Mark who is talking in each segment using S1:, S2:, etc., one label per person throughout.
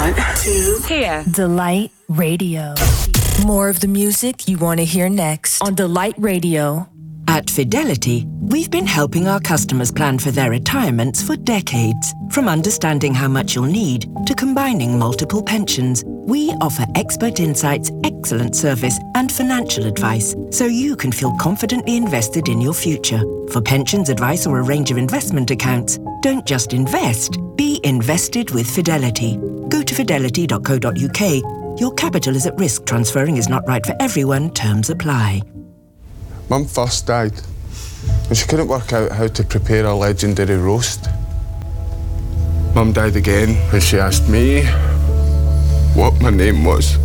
S1: 1, 2,
S2: here.
S3: Delight Radio. More of the music you want to hear next on Delight Radio.
S4: At Fidelity, we've been helping our customers plan for their retirements for decades. From understanding how much you'll need to combining multiple pensions, we offer expert insights, excellent service, and financial advice so you can feel confidently invested in your future. For pensions advice or a range of investment accounts, don't just invest, be invested with Fidelity. Go to fidelity.co.uk. Your capital is at risk. Transferring is not right for everyone. Terms apply.
S5: Mum first died, and she couldn't work out how to prepare a legendary roast. Mum died again when she asked me what my name was.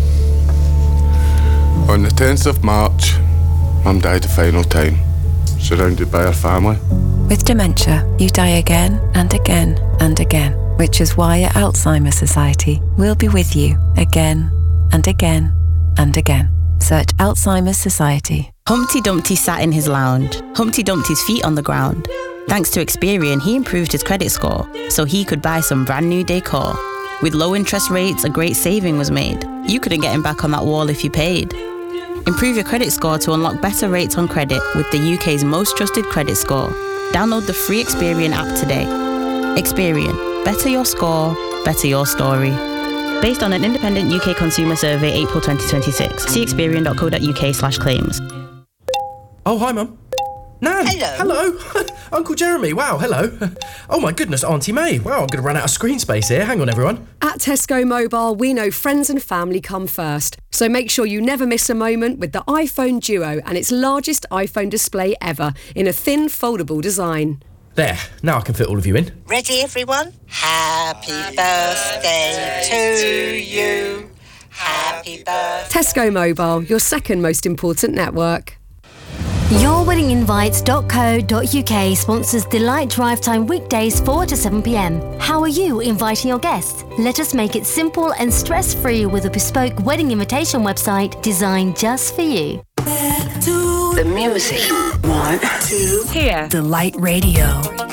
S5: On the 10th of March, Mum died the final time, surrounded by her family.
S6: With dementia, you die again and again and again, which is why at Alzheimer's Society, we'll be with you again and again and again. Search Alzheimer's Society.
S7: Humpty Dumpty sat in his lounge, Humpty Dumpty's feet on the ground. Thanks to Experian, he improved his credit score, so he could buy some brand new decor. With low interest rates, a great saving was made. You couldn't get him back on that wall if you paid. Improve your credit score to unlock better rates on credit with the UK's most trusted credit score. Download the free Experian app today. Experian. Better your score, better your story. Based on an independent UK consumer survey, April 2026. See experian.co.uk/claims.
S8: Oh, hi, Mum. Nan!
S9: Hello.
S8: Hello! Uncle Jeremy, wow, hello. Oh my goodness, Auntie May. Wow, I'm going to run out of screen space here. Hang on, everyone.
S9: At Tesco Mobile, we know friends and family come first. So make sure you never miss a moment with the iPhone Duo and its largest iPhone display ever in a thin, foldable design.
S8: There, now I can fit all of you in.
S10: Ready, everyone? Happy birthday to you. Happy birthday.
S9: Tesco Mobile, your second most important network.
S11: YourWeddingInvites.co.uk sponsors Delight Drive Time weekdays 4 to 7 p.m. How are you inviting your guests? Let us make it simple and stress-free with a bespoke wedding invitation website designed just for you.
S1: the music. 1, 2,
S2: here.
S3: Delight Radio.